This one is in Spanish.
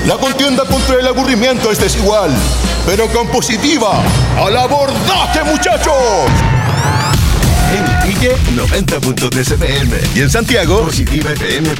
La contienda contra el aburrimiento es desigual, pero con Positiva, ¡al abordaje, muchachos! En Iquique, 90.3 FM. Y en Santiago, positivafm.cl.